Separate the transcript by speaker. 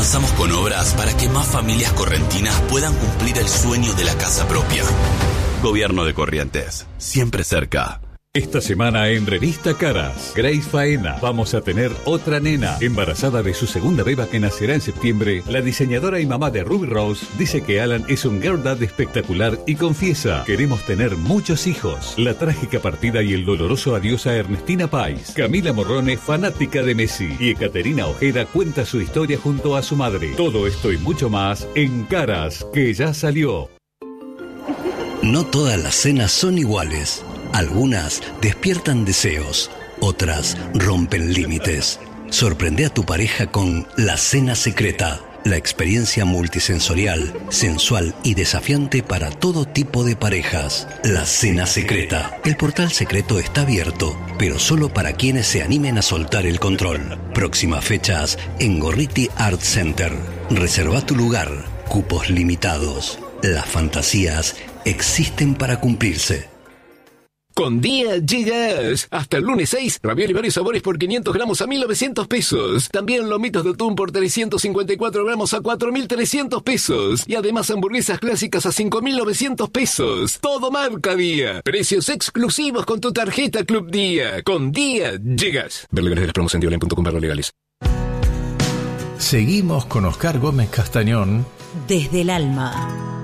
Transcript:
Speaker 1: Avanzamos con obras para que más familias correntinas puedan cumplir el sueño de la casa propia. Gobierno de Corrientes, siempre cerca.
Speaker 2: Esta semana en Revista Caras, Grace Faena, vamos a tener otra nena. Embarazada de su segunda beba que nacerá en septiembre, la diseñadora y mamá de Ruby Rose dice que Alan es un girl dad espectacular y confiesa: queremos tener muchos hijos. La trágica partida y el doloroso adiós a Ernestina Pais. Camila Morrone, fanática de Messi. Y Ekaterina Ojeda cuenta su historia junto a su madre. Todo esto y mucho más en Caras, que ya salió.
Speaker 3: No todas las cenas son iguales. Algunas despiertan deseos, otras rompen límites. Sorprende a tu pareja con La Cena Secreta, la experiencia multisensorial, sensual y desafiante para todo tipo de parejas. La Cena Secreta. El portal secreto está abierto, pero solo para quienes se animen a soltar el control. Próximas fechas en Gorriti Art Center. Reserva tu lugar. Cupos limitados. Las fantasías existen para cumplirse.
Speaker 4: Con Día llegas. Hasta el lunes 6, ravioli varios sabores por 500 gramos a 1.900 pesos. También lomitos de atún por 354 gramos a 4.300 pesos. Y además hamburguesas clásicas a 5.900 pesos. Todo marca Día. Precios exclusivos con tu tarjeta Club Día. Con Día llegas. Ver legales de las promos en dioline.com/legales.
Speaker 5: Seguimos con Oscar Gómez Castañón.
Speaker 6: Desde el alma.